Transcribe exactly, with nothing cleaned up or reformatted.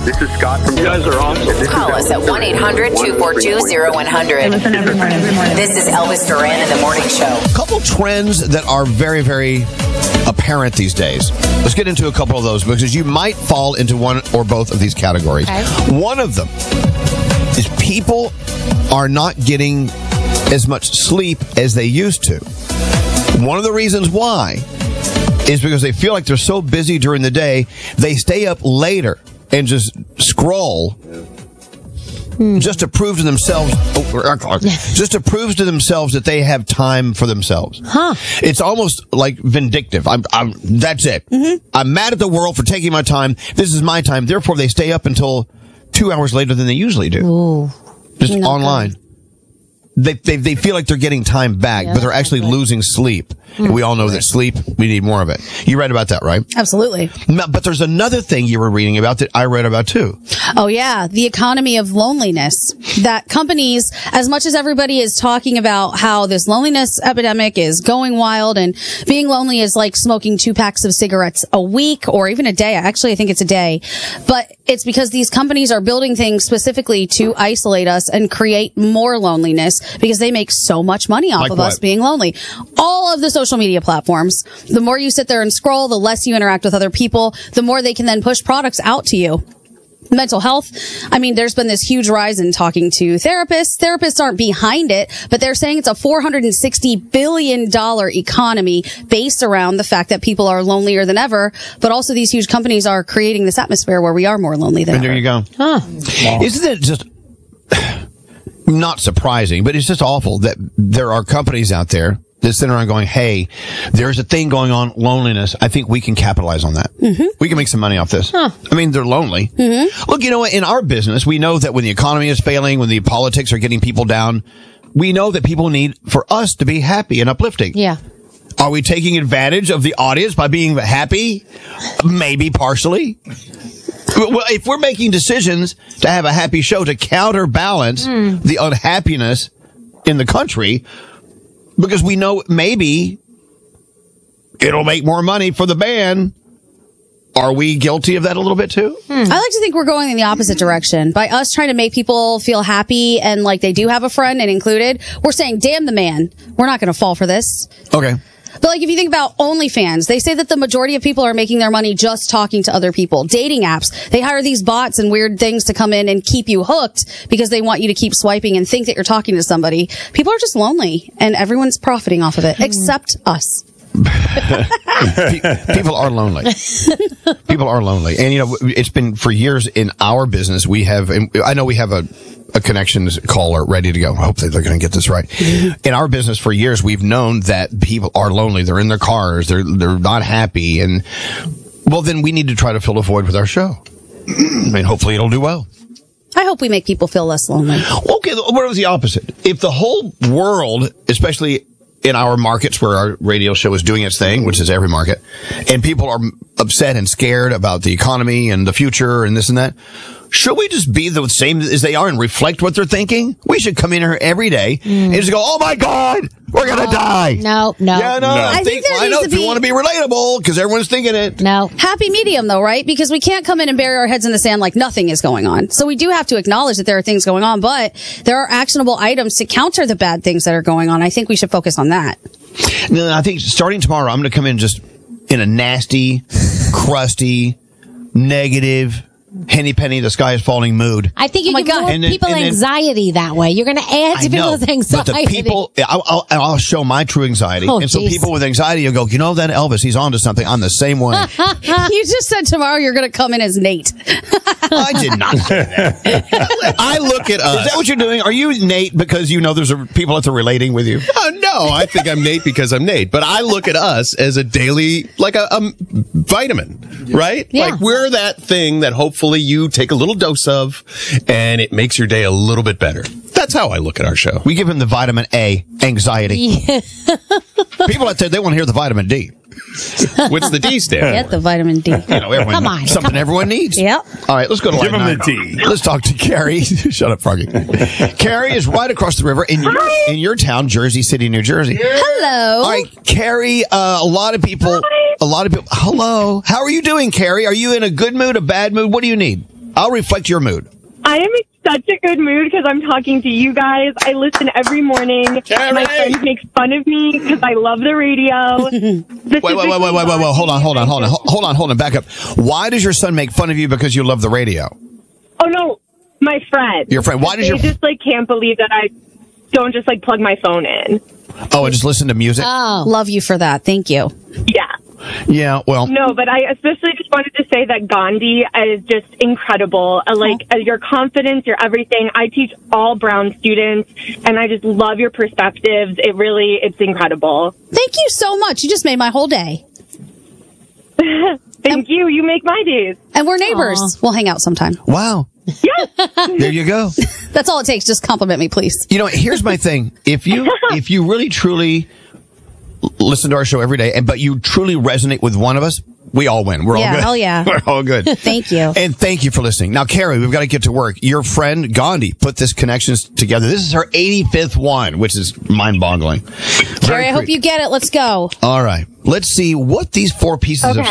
This is Scott from... You guys are awesome. Call us at one eight hundred two four two zero one zero zero. Listen every morning, every morning. This is Elvis Duran in the Morning Show. A couple trends that are very, very apparent these days. Let's get into a couple of those because you might fall into one or both of these categories. Okay. One of them is people are not getting as much sleep as they used to. One of the reasons why is because they feel like they're so busy during the day, they stay up later and just scroll hmm. just to prove to themselves, just to prove to themselves that they have time for themselves. Huh. It's almost like vindictive. I'm, I'm, that's it. Mm-hmm. I'm mad at the world for taking my time. This is my time. Therefore, they stay up until two hours later than they usually do. Ooh. Just Not online. good. They, they they feel like they're getting time back, Yeah, but they're actually not good. losing sleep. And we all know that sleep, we need more of it. You read about that, right? Absolutely. No, but there's another thing you were reading about that I read about too. Oh, yeah. The economy of loneliness. That companies, as much as everybody is talking about how this loneliness epidemic is going wild and being lonely is like smoking two packs of cigarettes a week or even a day. Actually, I think it's a day. But it's because these companies are building things specifically to isolate us and create more loneliness because they make so much money off Like of what? us being lonely. All of the social media platforms. The more you sit there and scroll, the less you interact with other people, the more they can then push products out to you. Mental health. I mean, there's been this huge rise in talking to therapists. Therapists aren't behind it, but they're saying it's a four hundred sixty billion dollars economy based around the fact that people are lonelier than ever, but also these huge companies are creating this atmosphere where we are more lonely than And ever. there you go. Huh. Isn't it just not surprising, but it's just awful that there are companies out there that sit around going, hey, there's a thing going on, loneliness. I think we can capitalize on that. Mm-hmm. We can make some money off this. Huh. I mean, they're lonely. Mm-hmm. Look, you know what? In our business, we know that when the economy is failing, when the politics are getting people down, we know that people need for us to be happy and uplifting. Yeah. Are we taking advantage of the audience by being happy? Maybe partially. Well, if we're making decisions to have a happy show to counterbalance mm. the unhappiness in the country, because we know maybe it'll make more money for the band, are we guilty of that a little bit too? Hmm. I like to think we're going in the opposite direction. By us trying to make people feel happy and like they do have a friend and included, we're saying, damn the man. We're not going to fall for this. Okay. But like if you think about OnlyFans, they say that the majority of people are making their money just talking to other people. Dating apps, they hire these bots and weird things to come in and keep you hooked because they want you to keep swiping and think that you're talking to somebody. People are just lonely and everyone's profiting off of it, except us. People are lonely. People are lonely. And, you know, it's been for years in our business. We have, I know we have a, a connections caller ready to go. I hope they're going to get this right. In our business for years, we've known that people are lonely. They're in their cars. They're, they're not happy. And, well, then we need to try to fill a void with our show. I mean, hopefully it'll do well. I hope we make people feel less lonely. Okay, what was the opposite? If the whole world, especially in our markets where our radio show is doing its thing, which is every market, and people are upset and scared about the economy and the future and this and that, should we just be the same as they are and reflect what they're thinking? We should come in here every day mm. and just go, oh my God, we're going to no, die. No, no. Yeah, no, no. I, I think, think there I know needs if to you be- want to be relatable because everyone's thinking it. No. Happy medium though, right? Because we can't come in and bury our heads in the sand like nothing is going on. So we do have to acknowledge that there are things going on, but there are actionable items to counter the bad things that are going on. I think we should focus on that. No, I think starting tomorrow, I'm going to come in just in a nasty, crusty, negative, henny penny, the sky is falling mood. I think you Oh my give God. more And then- people and then- anxiety that way. You're going to add to I know, people's anxiety. but the people, I'll, I'll, I'll show my true anxiety. Oh, and so geez. people with anxiety will go, you know that Elvis, he's onto something. I'm the same way. You just said tomorrow you're going to come in as Nate. I did not say that. I look at us. Is that what you're doing? Are you Nate because you know there's a, people that are relating with you? Oh, no, I think I'm Nate because I'm Nate. But I look at us as a daily, like a, a vitamin, right? Yeah. Like we're that thing that hopefully you take a little dose of and it makes your day a little bit better. That's how I look at our show. We give him the vitamin A, anxiety. Yeah. People out there, they want to hear the vitamin D. What's the D stand Get for? the vitamin D. You know, everyone, Come on, something come on. everyone needs. Yep. All right, let's go to line Give him nine. the D. Let's talk to Carrie. Shut up, Froggy. Carrie is right across the river in your in your town, Jersey City, New Jersey. Hello. All right, Carrie. Uh, a lot of people. A lot of people. Hello. How are you doing, Carrie? Are you in a good mood, a bad mood? What do you need? I'll reflect your mood. I am in such a good mood because I'm talking to you guys. I listen every morning. Carrie! My friends make fun of me because I love the radio. Wait, wait, wait, wait, wait, wait, wait. Hold on, hold on, hold on, hold on, hold on. Back up. Why does your son make fun of you because you love the radio? Oh, no. My friend. Your friend. Why does they your... just, like, can't believe that I don't just, like, plug my phone in. Oh, and just listen to music? Oh. Love you for that. Thank you. Yeah. Yeah, well... No, but I especially just wanted to say that Gandhi is just incredible. Uh, like, uh, your confidence, your everything. I teach all Brown students, and I just love your perspectives. It really, it's incredible. Thank you so much. You just made my whole day. Thank you. You make my days. And we're neighbors. Aw. We'll hang out sometime. Wow. Yes. There you go. That's all it takes. Just compliment me, please. You know, here's my thing. If you if you really truly listen to our show every day, and but you truly resonate with one of us, we all win. We're Yeah, all good. hell yeah. We're all good. Thank you. And thank you for listening. Now, Carrie, we've got to get to work. Your friend Gandhi put this connections together. This is her eighty-fifth one, which is mind-boggling. Carrie, I hope you get it. Let's go. All right. Let's see what these four pieces of Okay.